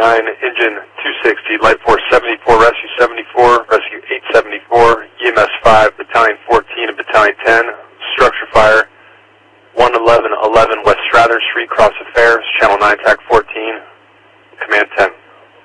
engine 260, Light Force 74, Rescue 74, Rescue 874, EMS 5, Battalion 14 and Battalion 10, structure fire, 11111 West Strather Street, Cross Affairs, Channel 9, TAC 14, Command 10.